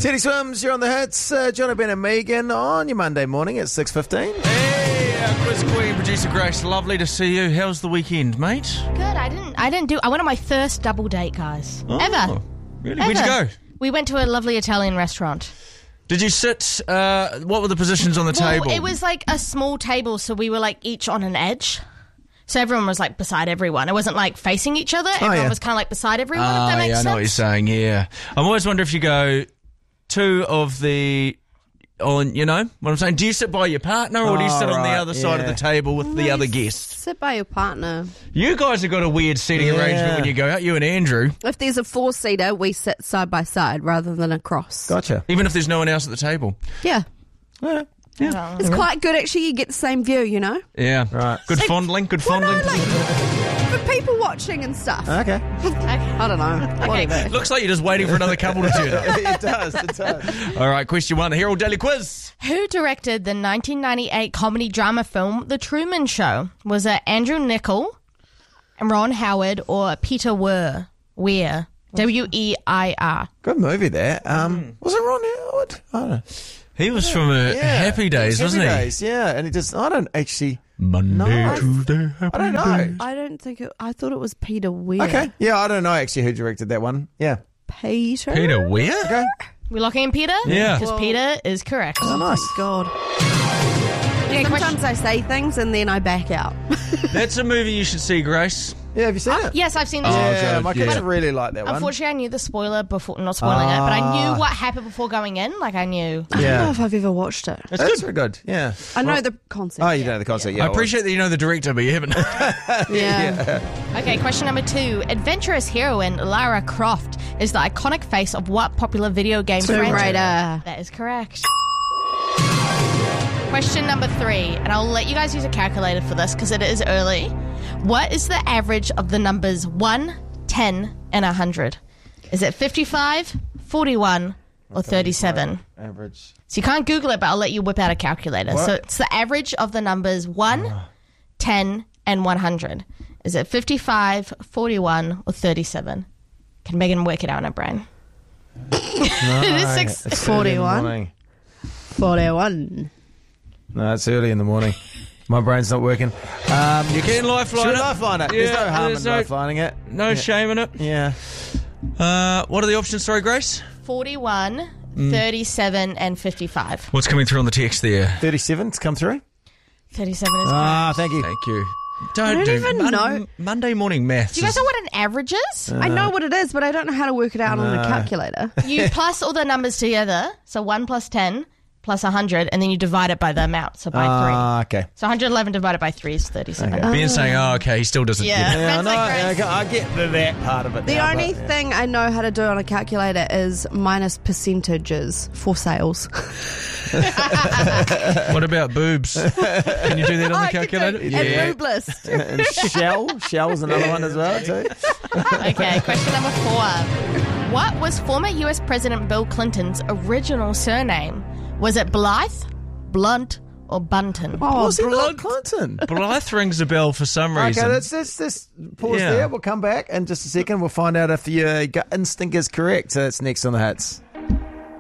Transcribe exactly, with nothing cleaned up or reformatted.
Teddy Swims, you're on the hits. Uh, Johnny Ben and Megan on your Monday morning at six fifteen. Hey, our quiz queen, producer Grace. Lovely to see you. How's the weekend, mate? Good. I didn't. I didn't do. I went on my first double date, guys. Oh, Ever. Really? Ever. Where'd you go? We went to a lovely Italian restaurant. Did you sit? Uh, what were the positions on the Well, table? it was like a small table, so we were like each on an edge. So everyone was like beside everyone. It wasn't like facing each other. Everyone yeah. was kind of like beside everyone. Ah, if that makes yeah, I sense. know what you're saying. Yeah, I'm always wondering if you go two of the on. You know what I'm saying? Do you sit by your partner or do you Oh, sit on the right, other side of yeah. the table with the No, other you guests? Sit by your partner. You guys have got a weird seating Yeah. arrangement when you go out. You and Andrew, If there's a four-seater, we sit side by side rather than across. Gotcha. even if there's no one else at the table. Yeah. Yeah. Yeah. It's quite good, actually. You get the same view, you know? Yeah, Right. Good So- fondling. Good Well, no, fondling. like, for people watching and stuff. Okay. I don't know. Whatever. Looks like you're just waiting for another couple to turn up. It does. It does. All right, question one, the Herald Daily Quiz. Who directed the nineteen ninety-eight comedy drama film The Truman Show? Was it Andrew Niccol, Ron Howard, or Peter Weir? Weir. W E I R. Good movie there. Um, was it Ron Howard? I don't know. He was from a Yeah. Happy Days, Happy wasn't he? Days, yeah. And he just, I don't actually, Monday, No. Tuesday, Happy I don't know. Days. I don't think it, I thought it was Peter Weir. Okay. Yeah, I don't know actually who directed that one. Yeah. Peter? Peter Weir? Okay. We locking in Peter? Yeah. Because Peter is correct. Oh, nice. God. Okay, question- Sometimes I say things and then I back out. That's a movie you should see, Grace. Yeah, have you seen it? Yes, I've seen this. Oh, one. Yeah, good, my kids yeah. really like that one. Unfortunately, I knew the spoiler before, not spoiling it, but I Ah. knew what happened before going in. Like, I knew. I don't Yeah. know if I've ever watched it. That's good. Very good. Yeah. I know the concept. Oh, you know the concept. Yeah. I appreciate that you know the director, but you haven't. Yeah. Okay, question number two. Adventurous heroine Lara Croft is the iconic face of what popular video game Tomb franchise? Raider. That is correct. Question number three, and I'll let you guys use a calculator for this because it is early. What is the average of the numbers one, ten, and one hundred? Is it fifty-five, forty-one, or thirty-seven? Average. So you can't Google it, but I'll let you whip out a calculator. What? So it's the average of the numbers one, ten, and one hundred. Is it fifty-five, forty-one, or thirty-seven? Can Megan work it out in her brain? It is six. It's early in the forty-one. morning. forty-one. No, it's early in the morning. My brain's not working. Um, You can lifeline should it. lifeline it. There's Yeah, no harm there's in no- lifelining it. No shame in it. Yeah. Uh, what are the options, sorry, Grace? forty-one, thirty-seven, and fifty-five. What's coming through on the text there? thirty-seven to come through. thirty-seven is Ah, correct. thank you. Thank you. Don't, I don't do even Mon- know. Monday morning maths. Do you guys is- know what an average is? I know what it is, but I don't know how to work it out on a calculator. You plus all the numbers together, so one plus ten plus one hundred, and then you divide it by the amount, so by Ah, okay. three. So one hundred eleven divided by three is thirty-seven. Okay. Ben's saying, oh, okay, he still doesn't Yeah. get it. Yeah, Friends no, like Grace. okay, I get the, that part of it. The now, only but, yeah. thing I know how to do on a calculator is minus percentages for sales. What about boobs? Can you do that on the I can do- calculator? And boob list. And Shell, Shell's another one as well too. Okay, question number four. What was former U S President Bill Clinton's original surname? Was it Blythe, Blunt, or Bunton? Oh, Was he not blood. Clinton? Blythe rings a bell for some reason. Okay, let's, let's, let's pause Yeah. there. We'll come back in just a second. We'll find out if your gut instinct is correct. So that's next on the hits.